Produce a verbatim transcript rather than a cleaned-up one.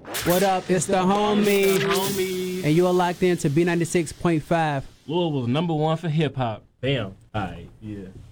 What up? It's the homie. Homie. And you are locked in to B ninety-six point five. Louisville's number one for hip hop. Bam. All right, yeah.